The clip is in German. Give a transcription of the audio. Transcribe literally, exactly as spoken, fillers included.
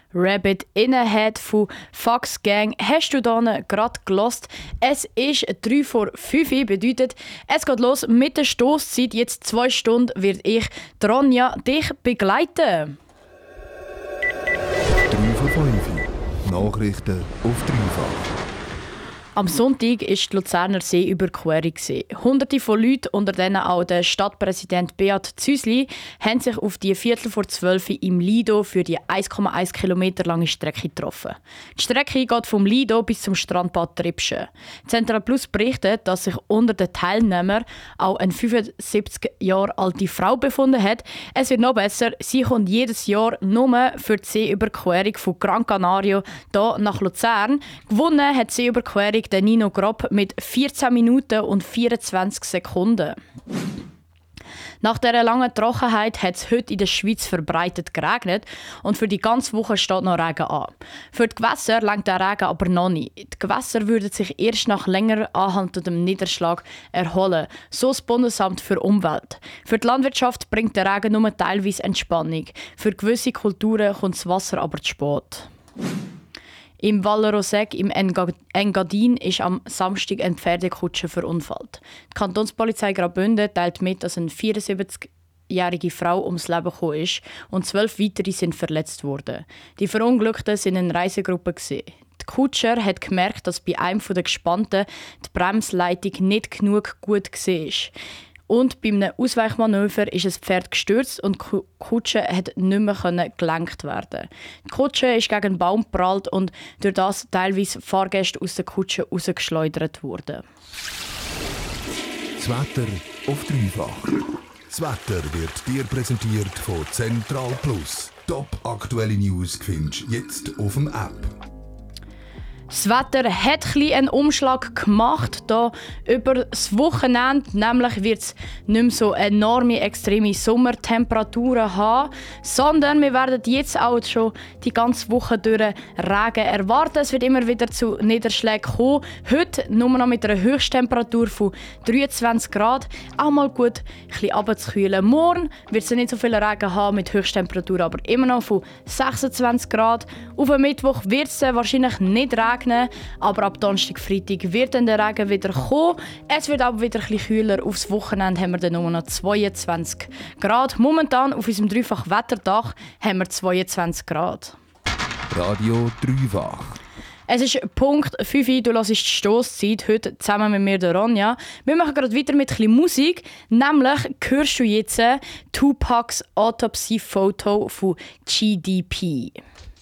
Rabbit Innenhead von Fox Gang hast du hier gerade gelost. Es ist drei vor fünf, bedeutet, es geht los mit der Stosszeit. Jetzt zwei Stunden wird ich, Ronja, dich begleiten. drei vor fünf. Nachrichten auf dreifach. Am Sonntag war die Luzerner Seeüberquerung. Hunderte von Leuten, unter denen auch der Stadtpräsident Beat Züsli, haben sich auf die Viertel vor zwölf im Lido für die eins Komma eins Kilometer lange Strecke getroffen. Die Strecke geht vom Lido bis zum Strandbad Tripschen. Central Plus berichtet, dass sich unter den Teilnehmern auch eine fünfundsiebzig Jahre alte Frau befunden hat. Es wird noch besser, sie kommt jedes Jahr nur für die Seeüberquerung von Gran Canaria hier nach Luzern. Gewonnen hat die Seeüberquerung der Nino Grob mit vierzehn Minuten und vierundzwanzig Sekunden. Nach dieser langen Trockenheit hat es heute in der Schweiz verbreitet geregnet und für die ganze Woche steht noch Regen an. Für die Gewässer reicht der Regen aber noch nicht. Die Gewässer würden sich erst nach länger anhaltendem Niederschlag erholen, so das Bundesamt für Umwelt. Für die Landwirtschaft bringt der Regen nur teilweise Entspannung. Für gewisse Kulturen kommt das Wasser aber zu spät. Im Val Roseg im Engadin ist am Samstag eine Pferdekutsche verunfallt. Die Kantonspolizei Graubünden teilt mit, dass eine vierundsiebzigjährige Frau ums Leben gekommen ist und zwölf weitere sind verletzt worden. Die Verunglückten waren eine Reisegruppe. Die Kutscher hat gemerkt, dass bei einem der Gespannten die Bremsleitung nicht genug gut war. Und bei einem Ausweichmanöver ist das Pferd gestürzt und die Kutsche hat nicht mehr gelenkt werden. Die Kutsche ist gegen einen Baum geprallt und durch das teilweise Fahrgäste aus der Kutsche rausgeschleudert wurden. Das Wetter auf dreifach. Das Wetter wird dir präsentiert von Central Plus. Top aktuelle News findest du jetzt auf dem App. Das Wetter hat ein einen Umschlag gemacht hier über das Wochenende. Nämlich wird es nicht mehr so enorme, extreme Sommertemperaturen haben, sondern wir werden jetzt auch schon die ganze Woche durch Regen erwarten. Es wird immer wieder zu Niederschlägen kommen. Heute nur noch mit einer Höchsttemperatur von dreiundzwanzig Grad. Auch mal gut ein bisschen runterzukühlen. Morgen wird es nicht so viel Regen haben mit Höchsttemperatur, aber immer noch von sechsundzwanzig Grad. Auf dem Mittwoch wird es wahrscheinlich nicht regnen. Aber ab Donnerstag, Freitag wird dann der Regen wieder kommen. Es wird aber wieder ein bisschen kühler. Aufs Wochenende haben wir dann nur noch zweiundzwanzig Grad. Momentan auf unserem dreifach Wetterdach haben wir zweiundzwanzig Grad. Radio dreifach. Es ist Punkt fünf, du hörst die Stosszeit, heute zusammen mit mir, der Ronja. Wir machen gerade weiter mit ein bisschen Musik. Nämlich hörst du jetzt Tupacs Autopsy-Foto von G D P.